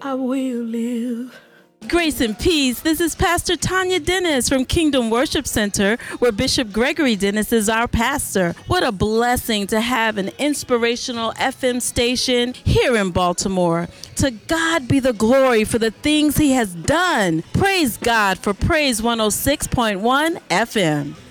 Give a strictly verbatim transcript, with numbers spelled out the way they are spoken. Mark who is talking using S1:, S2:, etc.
S1: I will live.
S2: Grace and peace. This is Pastor Tanya Dennis from Kingdom Worship Center, where Bishop Gregory Dennis is our pastor. What a blessing to have an inspirational F M station here in Baltimore. To God be the glory for the things he has done. Praise God for Praise one oh six point one F M.